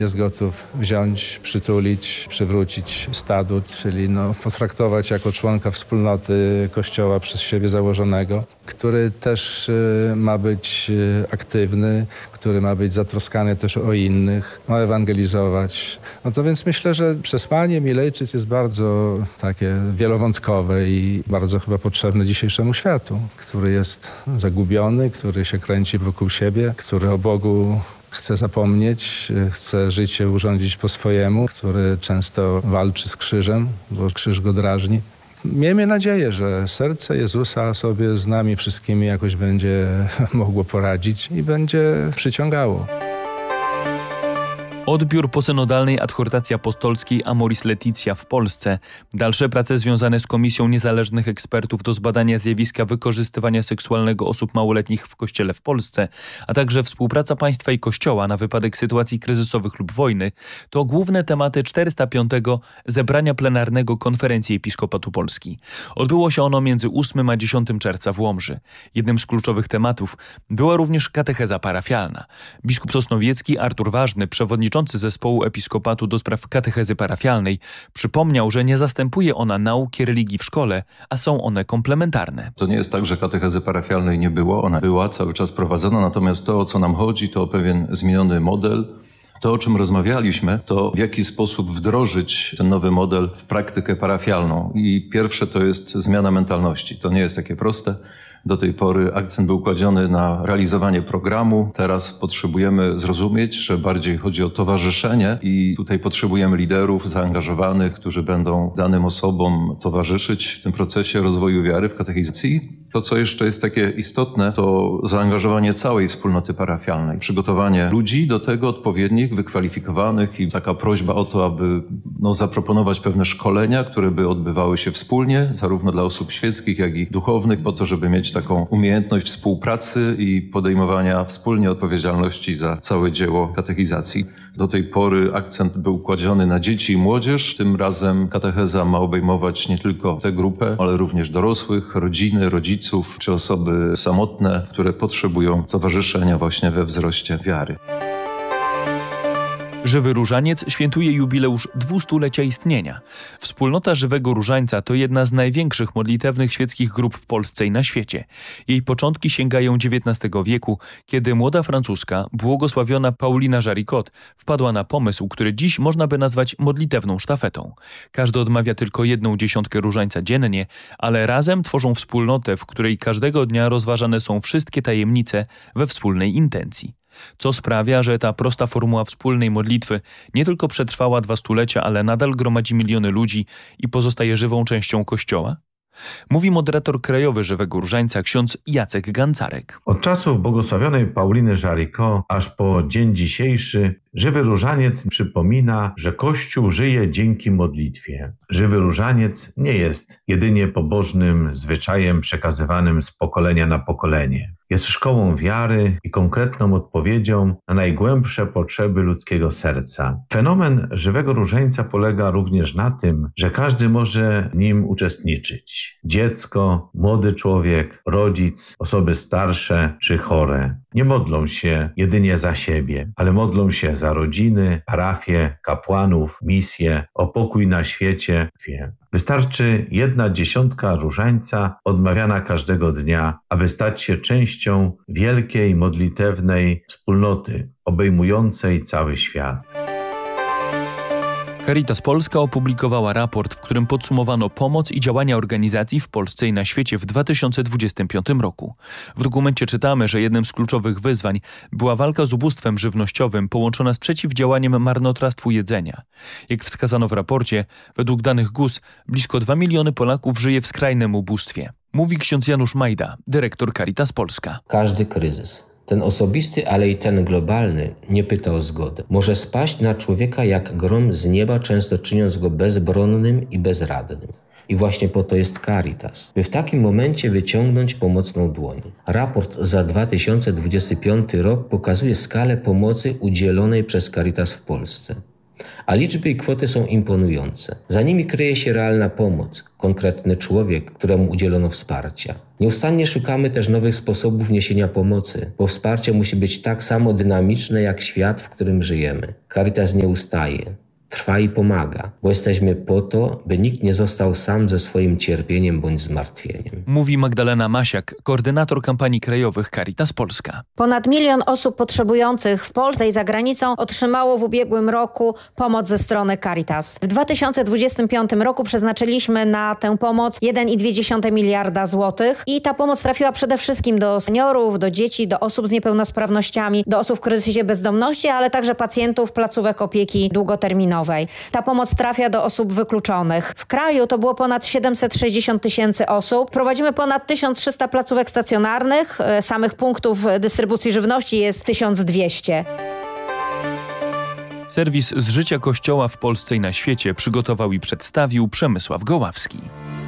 jest gotów wziąć, przytulić, przywrócić statut, czyli potraktować jako członka wspólnoty Kościoła przez siebie założonego, który też ma być aktywny, który ma być zatroskany też o innych, ma ewangelizować. To więc myślę, że przesłanie Milejczyc jest bardzo takie wielowątkowe i bardzo chyba potrzebne dzisiejszemu światu, który jest zagubiony, który się kręci wokół siebie, który o Bogu chce zapomnieć, chce życie urządzić po swojemu, który często walczy z krzyżem, bo krzyż go drażni. Miejmy nadzieję, że serce Jezusa sobie z nami wszystkimi jakoś będzie mogło poradzić i będzie przyciągało. Odbiór posynodalnej adhortacji apostolskiej Amoris Laetitia w Polsce, dalsze prace związane z Komisją Niezależnych Ekspertów do zbadania zjawiska wykorzystywania seksualnego osób małoletnich w Kościele w Polsce, a także współpraca państwa i Kościoła na wypadek sytuacji kryzysowych lub wojny, to główne tematy 405. zebrania plenarnego Konferencji Episkopatu Polski. Odbyło się ono między 8 a 10 czerwca w Łomży. Jednym z kluczowych tematów była również katecheza parafialna. Biskup sosnowiecki Artur Ważny, przewodniczący zespołu Episkopatu do spraw katechezy parafialnej, przypomniał, że nie zastępuje ona nauki religii w szkole, a są one komplementarne. To nie jest tak, że katechezy parafialnej nie było, ona była cały czas prowadzona, natomiast to, o co nam chodzi, to o pewien zmieniony model. To, o czym rozmawialiśmy, to w jaki sposób wdrożyć ten nowy model w praktykę parafialną. I pierwsze to jest zmiana mentalności. To nie jest takie proste. Do tej pory akcent był kładziony na realizowanie programu. Teraz potrzebujemy zrozumieć, że bardziej chodzi o towarzyszenie i tutaj potrzebujemy liderów zaangażowanych, którzy będą danym osobom towarzyszyć w tym procesie rozwoju wiary w katechizacji. To, co jeszcze jest takie istotne, to zaangażowanie całej wspólnoty parafialnej, przygotowanie ludzi do tego odpowiednich, wykwalifikowanych i taka prośba o to, aby zaproponować pewne szkolenia, które by odbywały się wspólnie, zarówno dla osób świeckich, jak i duchownych, po to, żeby mieć taką umiejętność współpracy i podejmowania wspólnie odpowiedzialności za całe dzieło katechizacji. Do tej pory akcent był kładziony na dzieci i młodzież. Tym razem katecheza ma obejmować nie tylko tę grupę, ale również dorosłych, rodziny, rodziców czy osoby samotne, które potrzebują towarzyszenia właśnie we wzroście wiary. Żywy Różaniec świętuje jubileusz 200-lecia istnienia. Wspólnota Żywego Różańca to jedna z największych modlitewnych świeckich grup w Polsce i na świecie. Jej początki sięgają XIX wieku, kiedy młoda francuska, błogosławiona Paulina Jaricot wpadła na pomysł, który dziś można by nazwać modlitewną sztafetą. Każdy odmawia tylko 1/10 różańca dziennie, ale razem tworzą wspólnotę, w której każdego dnia rozważane są wszystkie tajemnice we wspólnej intencji. Co sprawia, że ta prosta formuła wspólnej modlitwy nie tylko przetrwała 2 stulecia, ale nadal gromadzi miliony ludzi i pozostaje żywą częścią Kościoła? Mówi moderator krajowy Żywego Różańca ksiądz Jacek Gancarek. Od czasów błogosławionej Pauliny Jaricot aż po dzień dzisiejszy Żywy Różaniec przypomina, że Kościół żyje dzięki modlitwie. Żywy Różaniec nie jest jedynie pobożnym zwyczajem przekazywanym z pokolenia na pokolenie. Jest szkołą wiary i konkretną odpowiedzią na najgłębsze potrzeby ludzkiego serca. Fenomen Żywego Różańca polega również na tym, że każdy może w nim uczestniczyć. Dziecko, młody człowiek, rodzic, osoby starsze czy chore. Nie modlą się jedynie za siebie, ale modlą się za rodziny, parafie, kapłanów, misje, o pokój na świecie. Wystarczy 1/10 różańca odmawiana każdego dnia, aby stać się częścią wielkiej modlitewnej wspólnoty, obejmującej cały świat. Caritas Polska opublikowała raport, w którym podsumowano pomoc i działania organizacji w Polsce i na świecie w 2025 roku. W dokumencie czytamy, że jednym z kluczowych wyzwań była walka z ubóstwem żywnościowym połączona z przeciwdziałaniem marnotrawstwu jedzenia. Jak wskazano w raporcie, według danych GUS blisko 2 miliony Polaków żyje w skrajnym ubóstwie. Mówi ksiądz Janusz Majda, dyrektor Caritas Polska. Każdy kryzys, ten osobisty, ale i ten globalny, nie pyta o zgodę. Może spaść na człowieka jak grom z nieba, często czyniąc go bezbronnym i bezradnym. I właśnie po to jest Caritas, by w takim momencie wyciągnąć pomocną dłoń. Raport za 2025 rok pokazuje skalę pomocy udzielonej przez Caritas w Polsce. A liczby i kwoty są imponujące. Za nimi kryje się realna pomoc, konkretny człowiek, któremu udzielono wsparcia. Nieustannie szukamy też nowych sposobów niesienia pomocy, bo wsparcie musi być tak samo dynamiczne jak świat, w którym żyjemy. Caritas nie ustaje. Trwa i pomaga, bo jesteśmy po to, by nikt nie został sam ze swoim cierpieniem bądź zmartwieniem. Mówi Magdalena Masiak, koordynator kampanii krajowych Caritas Polska. Ponad 1 milion osób potrzebujących w Polsce i za granicą otrzymało w ubiegłym roku pomoc ze strony Caritas. W 2025 roku przeznaczyliśmy na tę pomoc 1,2 miliarda złotych i ta pomoc trafiła przede wszystkim do seniorów, do dzieci, do osób z niepełnosprawnościami, do osób w kryzysie bezdomności, ale także pacjentów placówek opieki długoterminowej. Ta pomoc trafia do osób wykluczonych. W kraju to było ponad 760 000 osób. Prowadzimy ponad 1300 placówek stacjonarnych. Samych punktów dystrybucji żywności jest 1200. Serwis z życia Kościoła w Polsce i na świecie przygotował i przedstawił Przemysław Goławski.